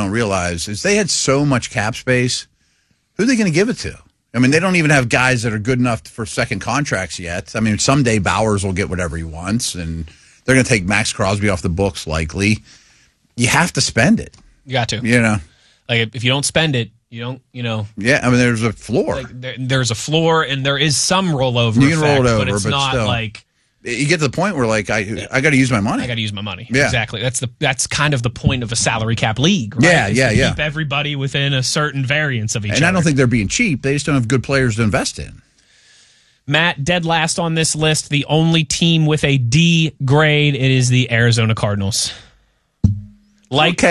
don't realize is they had so much cap space. Who are they going to give it to? I mean, they don't even have guys that are good enough for second contracts yet. I mean, someday Bowers will get whatever he wants, and they're going to take Max Crosby off the books likely. You have to spend it. You got to. You know. Like, if you don't spend it, you don't, Yeah, I mean, there's a floor. Like, there's a floor, and there is some rollover You can effect, roll it over, but it's not still. like... You get to the point where, like, I got to use my money. I got to use my money. Yeah. Exactly. That's kind of the point of a salary cap league, right? Yeah, Keep everybody within a certain variance of each other. And I don't think they're being cheap. They just don't have good players to invest in. Matt, dead last on this list, the only team with a D grade, it is the Arizona Cardinals. Liked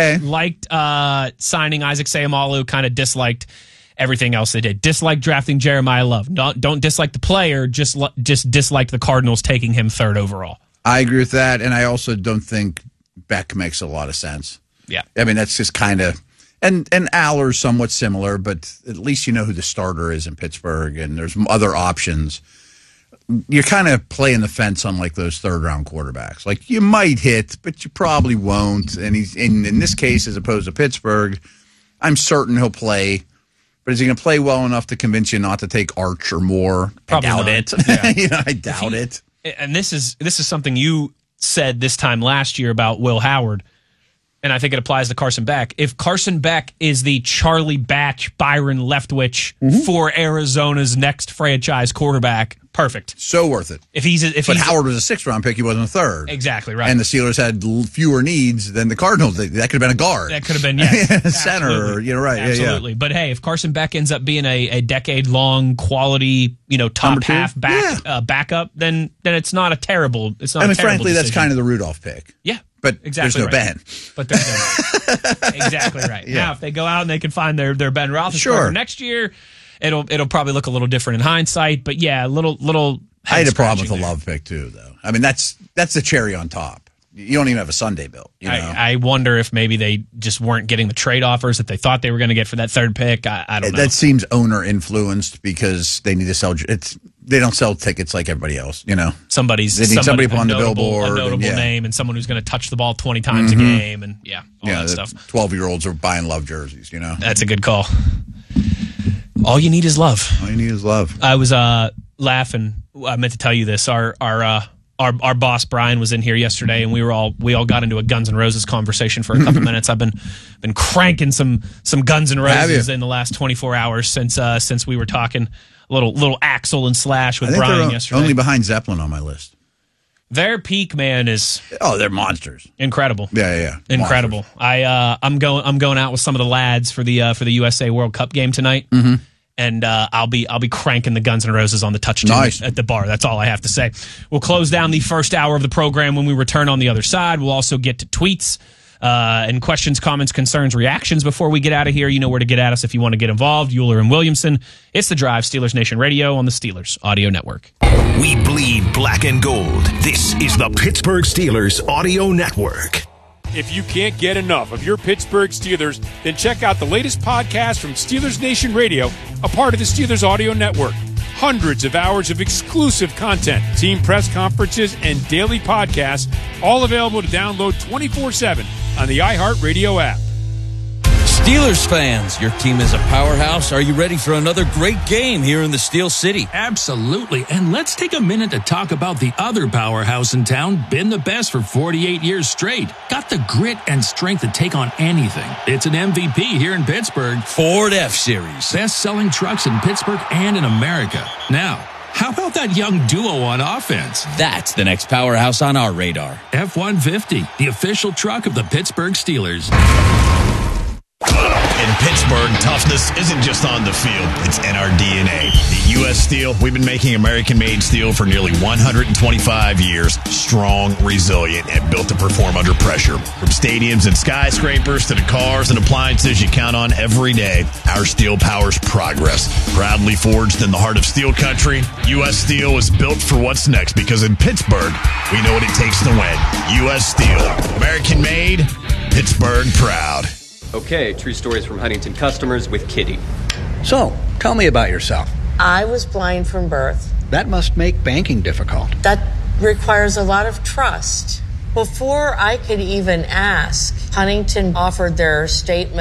signing Isaac Seumalo, kind of disliked everything else they did. Disliked drafting Jeremiah Love. Don't dislike the player, just dislike the Cardinals taking him third overall. I agree with that, and I also don't think Beck makes a lot of sense. Yeah. I mean, that's just kind of... And Aller's somewhat similar, but at least you know who the starter is in Pittsburgh, and there's other options. You're kind of playing the fence on, like, those third-round quarterbacks. Like, you might hit, but you probably won't. And he's in this case, as opposed to Pittsburgh, I'm certain he'll play. But is he going to play well enough to convince you not to take Arch or Moore? Probably I doubt not. it. Yeah. I doubt it. And this is something you said this time last year about Will Howard, and I think it applies to Carson Beck. If Carson Beck is the Charlie Batch, Byron Leftwich for Arizona's next franchise quarterback, perfect. So worth it. But Howard was a sixth-round pick. He wasn't a third. Exactly, right. And the Steelers had fewer needs than the Cardinals. That could have been a guard. That could have been, yes. Center, right. Absolutely. Yeah. But, hey, if Carson Beck ends up being a decade-long quality, top half backup, then it's not a terrible frankly, that's decision. kind of the Rudolph pick. Yeah. But exactly there's no Ben. But there's no Ben. Exactly right. Yeah. Now, if they go out and they can find their Ben Roethlisberger next year, it'll probably look a little different in hindsight. But yeah, little. I had a problem with the Love pick too, though. I mean, that's the cherry on top. You don't even have a Sunday built. I wonder if maybe they just weren't getting the trade offers that they thought they were going to get for that third pick. I don't know. That seems owner influenced because they need to sell. They don't sell tickets like everybody else. They need somebody up on the billboard, a notable name, and someone who's going to touch the ball 20 times a game, and all that stuff. 12-years are buying Love jerseys. That's a good call. All you need is love. All you need is love. I was laughing. I meant to tell you this. Our boss Brian was in here yesterday, and we all got into a Guns N' Roses conversation for a couple minutes. I've been cranking some Guns N' Roses in the last 24 hours since we were talking a little Axl and Slash with Brian yesterday. Only behind Zeppelin on my list. Their peak, man, is they're monsters. Incredible. Yeah. Incredible. Monsters. I'm going out with some of the lads for the USA World Cup game tonight. Mm-hmm. And I'll be cranking the Guns N' Roses on the touch at the bar. That's all I have to say. We'll close down the first hour of the program when we return on the other side. We'll also get to tweets and questions, comments, concerns, reactions before we get out of here. You know where to get at us if you want to get involved. Euler and Williamson. It's The Drive, Steelers Nation Radio on the Steelers Audio Network. We bleed black and gold. This is the Pittsburgh Steelers Audio Network. If you can't get enough of your Pittsburgh Steelers, then check out the latest podcast from Steelers Nation Radio, a part of the Steelers Audio Network. Hundreds of hours of exclusive content, team press conferences, and daily podcasts, all available to download 24/7 on the iHeartRadio app. Steelers fans, your team is a powerhouse. Are you ready for another great game here in the Steel City? Absolutely. And let's take a minute to talk about the other powerhouse in town, been the best for 48 years straight. Got the grit and strength to take on anything. It's an MVP here in Pittsburgh. Ford F-Series. Best-selling trucks in Pittsburgh and in America. Now, how about that young duo on offense? That's the next powerhouse on our radar. F-150, the official truck of the Pittsburgh Steelers. In Pittsburgh, toughness isn't just on the field, it's in our DNA. At U.S. Steel, we've been making American-made steel for nearly 125 years. Strong, resilient, and built to perform under pressure. From stadiums and skyscrapers to the cars and appliances you count on every day, our steel powers progress. Proudly forged in the heart of steel country, U.S. Steel is built for what's next because in Pittsburgh, we know what it takes to win. U.S. Steel. American-made, Pittsburgh proud. Okay, true stories from Huntington customers with Kitty. So, tell me about yourself. I was blind from birth. That must make banking difficult. That requires a lot of trust. Before I could even ask, Huntington offered their statement